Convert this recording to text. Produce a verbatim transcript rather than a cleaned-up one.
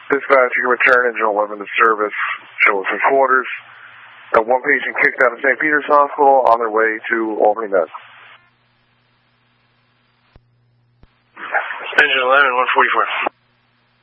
Dispatch, you can return engine eleven to service. Jillison quarters. Uh, one patient kicked out of Saint Peter's Hospital on their way to Albany Med. Engine eleven, one forty-four.